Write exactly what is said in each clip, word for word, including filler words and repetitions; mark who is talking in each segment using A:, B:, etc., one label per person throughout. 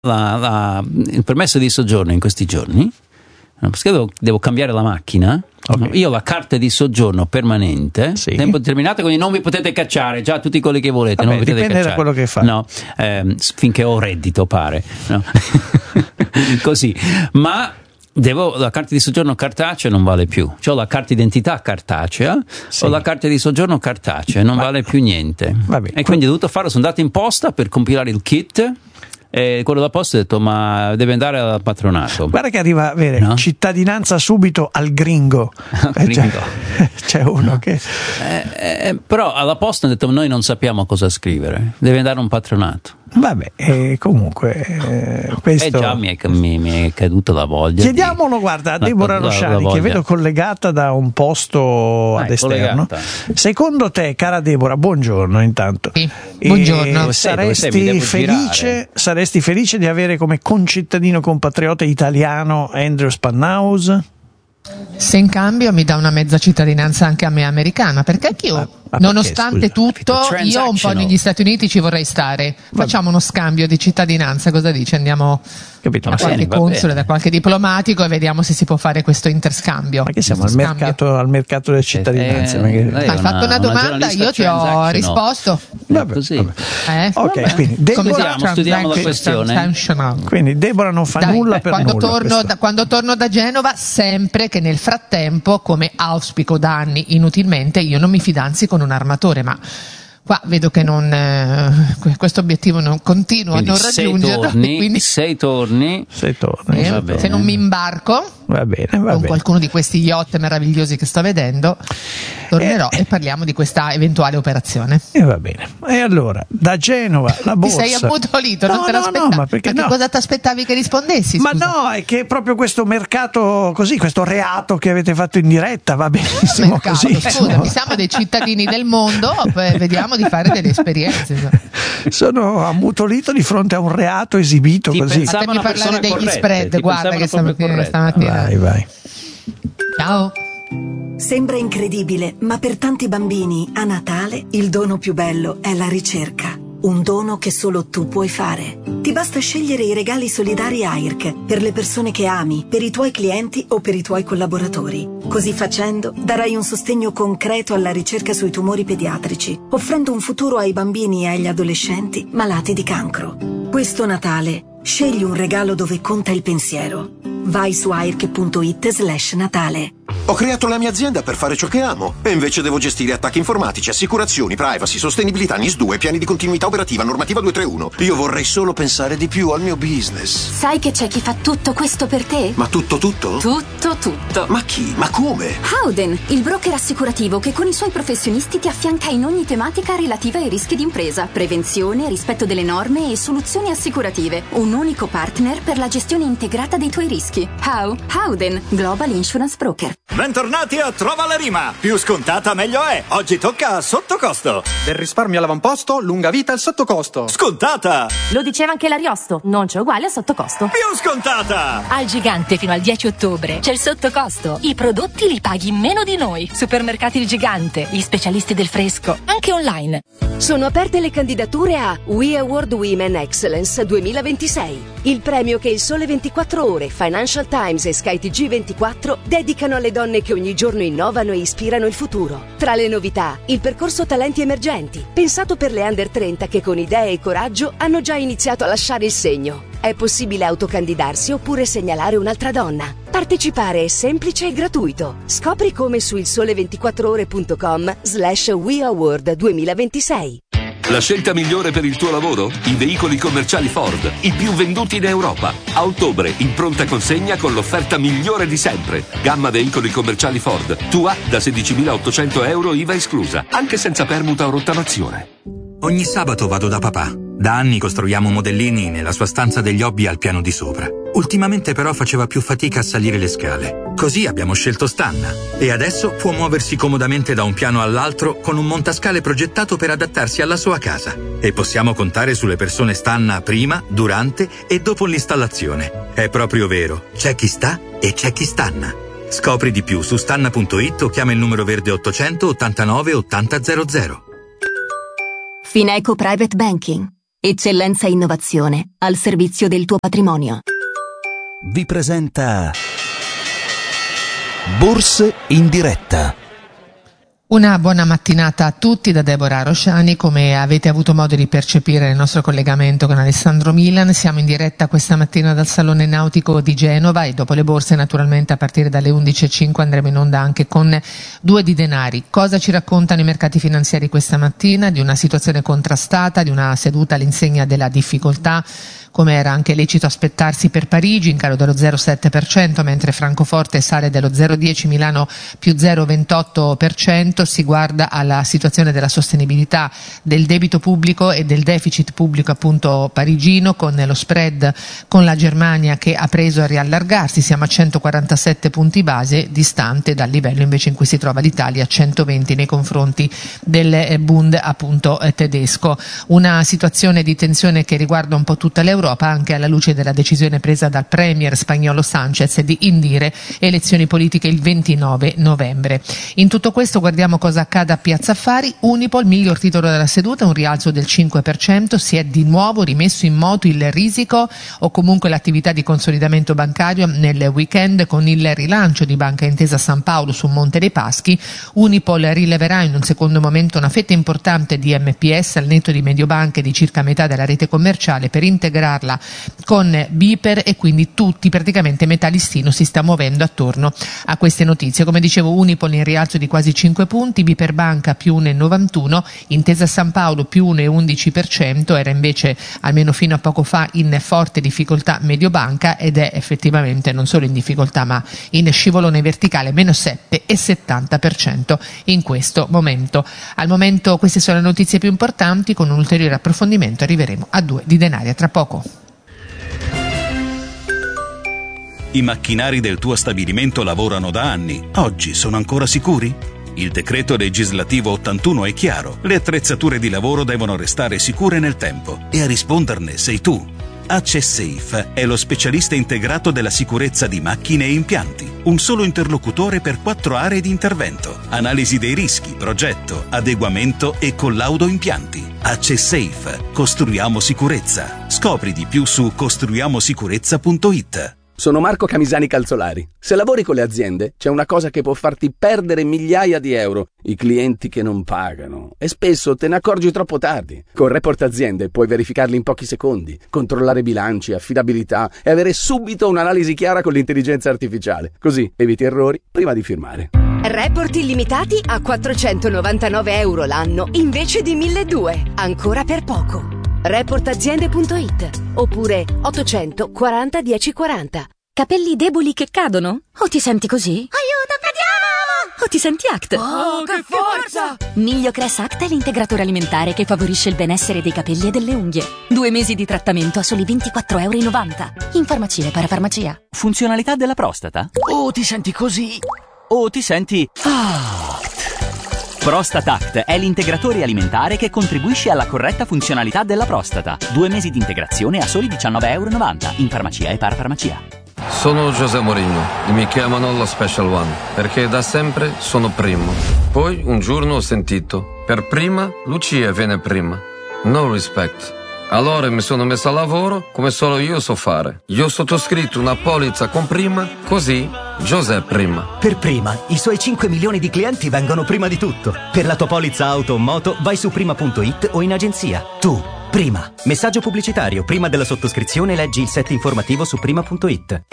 A: la, la, il permesso di soggiorno in questi giorni, perché devo, devo cambiare la macchina. Okay. Io ho la carta di soggiorno permanente, sì. Tempo determinato, quindi non mi potete cacciare, già tutti quelli che volete.
B: Vabbè,
A: non mi potete
B: dipende
A: cacciare.
B: da quello che fa.
A: No, ehm, finché ho reddito, pare. No? Così, ma devo, la carta di soggiorno cartacea non vale più. C'ho la carta d'identità cartacea, sì. Ho la carta di soggiorno cartacea, non Va. vale più niente.
B: Vabbè.
A: E quindi ho dovuto farlo, sono andato in posta per compilare il kit. E quello da posta ha detto: ma deve andare al patronato.
B: Guarda che arriva a avere no? cittadinanza subito al gringo.
A: Al gringo.
B: Eh, c'è uno che
A: eh, eh, però alla posta hanno detto: noi non sappiamo cosa scrivere, deve andare a un patronato.
B: Vabbè, eh, comunque eh, questo...
A: E già mi è, mi, mi è caduta la voglia.
B: Chiediamolo, di... guarda, a Deborah Rosciani, che vedo collegata da un posto
A: ah,
B: ad esterno.
A: Collegata.
B: Secondo te, cara Deborah, buongiorno intanto.
C: Sì. Buongiorno.
B: Eh, saresti felice, saresti felice di avere come concittadino compatriota italiano Andrew Spanhaus?
C: Se in cambio mi dà una mezza cittadinanza anche a me americana, perché anch'io, ma, ma nonostante perché, tutto, io un po' negli Stati Uniti ci vorrei stare. Facciamo uno scambio di cittadinanza, cosa dici? Andiamo
B: Capito,
C: da qualche bene, console, da qualche diplomatico e vediamo se si può fare questo interscambio.
B: Ma che siamo al mercato, al mercato delle cittadinanze?
A: Eh,
B: che...
C: Hai fatto una domanda, io ti ho risposto.
B: Vabbè,
A: così.
B: Vabbè.
C: Eh?
B: Ok,
C: vabbè.
B: quindi Deborah,
A: studiamo la questione.
B: Quindi Deborah non fa
C: Dai,
B: nulla
C: beh,
B: per
C: quando
B: nulla.
C: Torno da, quando torno da Genova, sempre che nel frattempo, come auspico da anni inutilmente, io non mi fidanzi con un armatore, ma qua vedo che non eh, questo obiettivo non continua a non raggiungerlo.
A: Torni,
C: quindi
A: sei torni,
B: sei torni,
C: eh, se non mi imbarco
B: va bene, va
C: con
B: bene.
C: qualcuno di questi yacht meravigliosi che sto vedendo, tornerò eh, e parliamo di questa eventuale operazione.
B: E eh, va bene. E allora, da Genova la borsa.
C: Ti sei ammutolito,
B: no,
C: non te
B: no,
C: l'aspettavi.
B: no, ma perché
C: ma
B: no?
C: Che cosa ti aspettavi che rispondessi?
B: Ma
C: scusa?
B: no, è che proprio questo mercato così, questo reato che avete fatto in diretta va benissimo
C: mercato,
B: così.
C: Scusami, siamo dei cittadini del mondo, poi vediamo di fare delle esperienze.
B: Sono ammutolito di fronte a un reato esibito
A: Ti
B: così.
C: Fatemi parlare degli
A: corrette,
C: spread, guarda che stamattina, stamattina.
B: Vai, vai.
C: Ciao.
D: Sembra incredibile, ma per tanti bambini a Natale il dono più bello è la ricerca. Un dono che solo tu puoi fare. Ti basta scegliere i regali solidari A I R C per le persone che ami, per i tuoi clienti o per i tuoi collaboratori. Così facendo darai un sostegno concreto alla ricerca sui tumori pediatrici, offrendo un futuro ai bambini e agli adolescenti malati di cancro. Questo Natale scegli un regalo dove conta il pensiero. Vai su airc punto it slash Natale.
E: Ho creato la mia azienda per fare ciò che amo e invece devo gestire attacchi informatici, assicurazioni, privacy, sostenibilità, N I S due, piani di continuità operativa, normativa duecentotrentuno. Io vorrei solo pensare di più al mio business.
F: Sai che c'è chi fa tutto questo per te?
E: Ma tutto tutto?
F: Tutto tutto.
E: Ma chi? Ma come?
F: Howden, il broker assicurativo che con i suoi professionisti ti affianca in ogni tematica relativa ai rischi d'impresa, prevenzione, rispetto delle norme e soluzioni assicurative. Un unico partner per la gestione integrata dei tuoi rischi. How? Howden, Global Insurance Broker.
G: Bentornati a Trova la Rima. Più scontata meglio è. Oggi tocca a sottocosto.
H: Del risparmio all'avamposto, lunga vita al sottocosto.
G: Scontata.
I: Lo diceva anche l'Ariosto, non c'è uguale a sottocosto.
G: Più scontata.
I: Al Gigante fino al dieci ottobre c'è il sottocosto. I prodotti li paghi meno di noi. Supermercati Il Gigante, gli specialisti del fresco, anche online.
J: Sono aperte le candidature a We Award Women Excellence duemilaventisei, il premio che il Sole ventiquattro Ore, Financial Times e Sky T G ventiquattro dedicano alle donne che ogni giorno innovano e ispirano il futuro. Tra le novità, il percorso Talenti Emergenti, pensato per le under trenta che con idee e coraggio hanno già iniziato a lasciare il segno. È possibile autocandidarsi oppure segnalare un'altra donna. Partecipare è semplice e gratuito. Scopri come su il sole ventiquattro ore punto com slash We Award duemilaventisei.
K: La scelta migliore per il tuo lavoro? I veicoli commerciali Ford, i più venduti in Europa. A ottobre, in pronta consegna con l'offerta migliore di sempre. Gamma veicoli commerciali Ford, tua da sedicimilaottocento euro I V A esclusa, anche senza permuta o rottamazione.
L: Ogni sabato vado da papà. Da anni costruiamo modellini nella sua stanza degli hobby al piano di sopra. Ultimamente però faceva più fatica a salire le scale. Così abbiamo scelto Stanna. E adesso può muoversi comodamente da un piano all'altro con un montascale progettato per adattarsi alla sua casa. E possiamo contare sulle persone Stanna prima, durante e dopo l'installazione. È proprio vero. C'è chi sta e c'è chi stanna. Scopri di più su stanna punto it o chiama il numero verde ottocento ottantanove ottanta zero zero.
F: Fineco Private Banking. Eccellenza e innovazione al servizio del tuo patrimonio.
M: Vi presenta Borse in diretta.
C: Una buona mattinata a tutti da Deborah Rosciani. Come avete avuto modo di percepire nel nostro collegamento con Alessandro Milan, siamo in diretta questa mattina dal Salone Nautico di Genova e dopo le borse naturalmente a partire dalle undici e cinque andremo in onda anche con Due di Denari. Cosa ci raccontano i mercati finanziari questa mattina? Di una situazione contrastata, di una seduta all'insegna della difficoltà, come era anche lecito aspettarsi per Parigi, in calo dello zero virgola sette per cento, mentre Francoforte sale dello zero virgola dieci, Milano più zero virgola ventotto per cento. Si guarda alla situazione della sostenibilità del debito pubblico e del deficit pubblico appunto parigino, con lo spread con la Germania che ha preso a riallargarsi, siamo a centoquarantasette punti base, distante dal livello invece in cui si trova l'Italia, centoventi nei confronti del Bund appunto tedesco. Una situazione di tensione che riguarda un po' tutta l'Europa, anche alla luce della decisione presa dal premier spagnolo Sanchez di indire elezioni politiche il ventinove novembre. In tutto questo guardiamo cosa accade a Piazza Affari. Unipol, miglior titolo della seduta, un rialzo del cinque per cento, si è di nuovo rimesso in moto il risico o comunque l'attività di consolidamento bancario nel weekend con il rilancio di Banca Intesa San Paolo su Monte dei Paschi. Unipol rileverà in un secondo momento una fetta importante di M P S al netto di Mediobanche di circa metà della rete commerciale per integrarla con Biper e quindi tutti, praticamente metà listino si sta muovendo attorno a queste notizie. Come dicevo, Unipol in rialzo di quasi cinque punti, Biper Banca più uno virgola novantuno, Intesa San Paolo più uno virgola undici per cento, era invece almeno fino a poco fa in forte difficoltà Mediobanca ed è effettivamente non solo in difficoltà ma in scivolone verticale, meno sette virgola settanta per cento in questo momento. Al momento queste sono le notizie più importanti, con un ulteriore approfondimento arriveremo a Due di Denari tra poco.
N: I macchinari del tuo stabilimento lavorano da anni. Oggi sono ancora sicuri? Il decreto legislativo ottantuno è chiaro. Le attrezzature di lavoro devono restare sicure nel tempo e a risponderne sei tu. AccessSafe è lo specialista integrato della sicurezza di macchine e impianti. Un solo interlocutore per quattro aree di intervento. Analisi dei rischi, progetto, adeguamento e collaudo impianti. AccessSafe. Costruiamo sicurezza. Scopri di più su costruiamo sicurezza punto it.
O: Sono Marco Camisani Calzolari. Se lavori con le aziende, c'è una cosa che può farti perdere migliaia di euro: i clienti che non pagano. E spesso te ne accorgi troppo tardi. Con Report Aziende puoi verificarli in pochi secondi, controllare bilanci, affidabilità e avere subito un'analisi chiara con l'intelligenza artificiale. Così eviti errori prima di firmare.
J: Report illimitati a quattrocentonovantanove euro l'anno invece di milleduecento. Ancora per poco. report aziende punto it oppure ottocento quaranta dieci quaranta.
P: Capelli deboli che cadono? O ti senti così?
Q: Aiuto, cadiamo!
P: O ti senti Act?
Q: Oh, che forza!
P: Migliocress Act è l'integratore alimentare che favorisce il benessere dei capelli e delle unghie. Due mesi di trattamento a soli ventiquattro euro e novanta. In farmacia e parafarmacia.
R: Funzionalità della prostata? O ti senti così? O ti senti Act? ProstataCt è l'integratore alimentare che contribuisce alla corretta funzionalità della prostata. Due mesi di integrazione a soli diciannove euro e novanta in farmacia e parafarmacia.
S: Sono José Mourinho e mi chiamano lo Special One perché da sempre sono primo. Poi un giorno ho sentito: per prima Lucia viene prima. No respect. Allora mi sono messo a lavoro come solo io so fare. Io ho sottoscritto una polizza con prima, così José prima.
T: Per prima, i suoi cinque milioni di clienti vengono prima di tutto. Per la tua polizza auto o moto vai su prima punto it o in agenzia. Tu, prima. Messaggio pubblicitario: prima della sottoscrizione leggi il set informativo su prima punto it.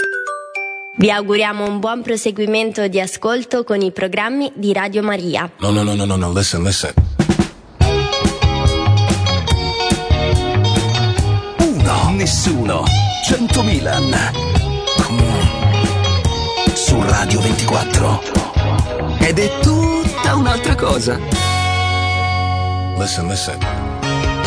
U: Vi auguriamo un buon proseguimento di ascolto con i programmi di Radio Maria.
V: No, no, no, no, no, no. Listen, listen.
M: Nessuno, cento Milan. Come on. Su Radio ventiquattro. Ed è tutta un'altra cosa.
V: Listen, listen.